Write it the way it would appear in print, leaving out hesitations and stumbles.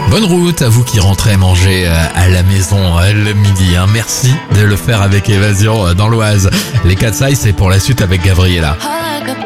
Bonne route à vous qui rentrez manger à la maison le midi. Merci de le faire avec Évasion dans l'Oise. Les 4 c'est pour la suite avec Gabriella.